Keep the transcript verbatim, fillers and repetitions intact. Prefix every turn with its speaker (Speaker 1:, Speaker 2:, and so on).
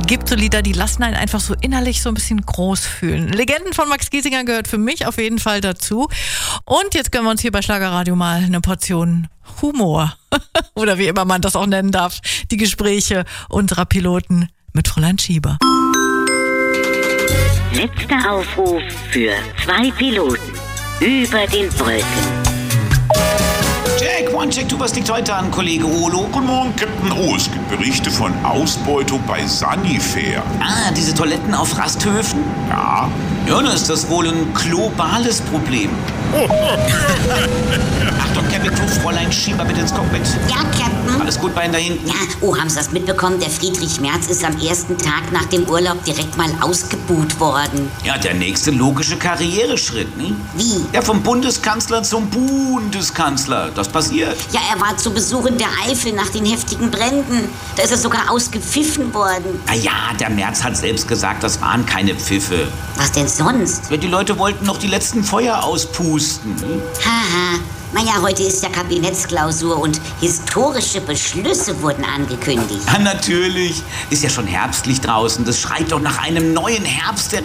Speaker 1: gibt so Lieder, die lassen einen einfach so innerlich so ein bisschen groß fühlen. Legenden von Max Giesinger gehört für mich auf jeden Fall dazu. Und jetzt gönnen wir uns hier bei Schlagerradio mal eine Portion Humor. Oder wie immer man das auch nennen darf. Die Gespräche unserer Piloten mit Fräulein Schieber.
Speaker 2: Letzter Aufruf für zwei Piloten über den Wolken.
Speaker 3: Jack, one check, du, was liegt heute an, Kollege Olo?
Speaker 4: Guten Morgen, Captain O. Es gibt Berichte von Ausbeutung bei Sanifair.
Speaker 3: Ah, diese Toiletten auf Rasthöfen?
Speaker 4: Ja.
Speaker 3: Ja, dann ist das wohl ein globales Problem. Achtung, Captain Crew, Fräulein Schieber bitte ins Cockpit.
Speaker 5: Ja, Captain.
Speaker 3: Alles gut bei Ihnen da hinten?
Speaker 5: Ja, oh, haben Sie das mitbekommen? Der Friedrich Merz ist am ersten Tag nach dem Urlaub direkt mal ausgebuht worden.
Speaker 3: Ja, der nächste logische Karriereschritt, ne?
Speaker 5: Wie?
Speaker 3: Ja, vom Bundeskanzler zum Bundeskanzler. Das passiert.
Speaker 5: Ja, er war zu Besuch in der Eifel nach den heftigen Bränden. Da ist er sogar ausgepfiffen worden.
Speaker 3: Na ja, der Merz hat selbst gesagt, das waren keine Pfiffe.
Speaker 5: Was denn sonst?
Speaker 3: Ja, die Leute wollten noch die letzten Feuer auspusten. Ne?
Speaker 5: Haha. Naja, heute ist ja Kabinettsklausur und historische Beschlüsse wurden angekündigt.
Speaker 3: Ja, natürlich. Ist ja schon herbstlich draußen. Das schreit doch nach einem neuen Herbst der